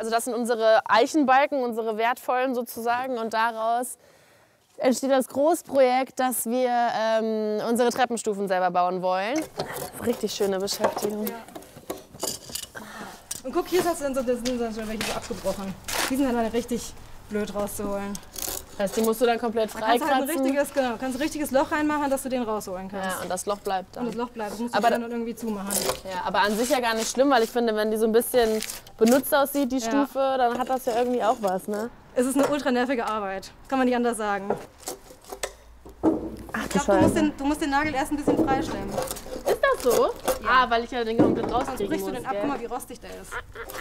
Also das sind unsere Eichenbalken, unsere wertvollen sozusagen. Und daraus entsteht das Großprojekt, dass wir unsere Treppenstufen selber bauen wollen. Richtig schöne Beschäftigung. Ja. Und guck, hier sind schon welche so abgebrochen. Die sind dann richtig blöd rauszuholen. Das heißt, die musst du dann komplett freikratzen? Kannst ein richtiges Loch reinmachen, dass du den rausholen kannst. Ja, und das Loch bleibt dann. Und das Loch bleibt, das musst du dann irgendwie zumachen. Ja, aber an sich ja gar nicht schlimm, weil ich finde, wenn die so ein bisschen benutzt aussieht, die Stufe, dann hat das ja irgendwie auch was, ne? Es ist eine ultra nervige Arbeit, kann man nicht anders sagen. Ach, ich glaube, du musst den Nagel erst ein bisschen freistemmen. Ist das so? Ja. Ah, weil ich ja den komplett rauskriegen muss. Sonst brichst du den ab, guck mal, wie rostig der ist.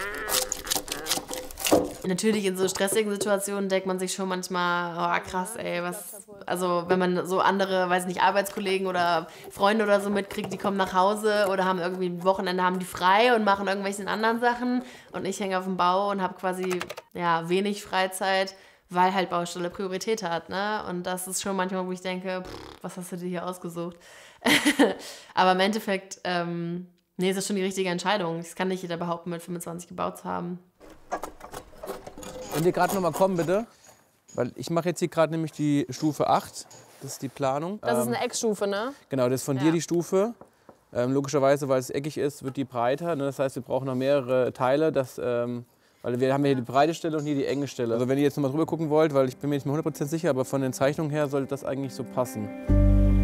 Natürlich in so stressigen Situationen denkt man sich schon manchmal, oh krass, ey, also wenn man so andere, weiß nicht, Arbeitskollegen oder Freunde oder so mitkriegt, die kommen nach Hause oder haben irgendwie ein Wochenende, haben die frei und machen irgendwelche anderen Sachen und ich hänge auf dem Bau und habe quasi, ja, wenig Freizeit, weil halt Baustelle Priorität hat, ne? Und das ist schon manchmal, wo ich denke, was hast du dir hier ausgesucht? Aber im Endeffekt, nee, ist das schon die richtige Entscheidung. Das kann nicht jeder behaupten, mit 25 gebaut zu haben. Könnt ihr gerade noch mal kommen, bitte? Weil ich mache jetzt hier gerade nämlich die Stufe 8. Das ist die Planung. Das ist eine Eckstufe, ne? Genau, das ist von dir die Stufe. Logischerweise, weil es eckig ist, wird die breiter. Ne? Das heißt, wir brauchen noch mehrere Teile. Weil wir haben hier die breite Stelle und hier die enge Stelle. Also wenn ihr jetzt noch mal drüber gucken wollt, weil ich bin mir nicht mehr 100% sicher, aber von den Zeichnungen her sollte das eigentlich so passen.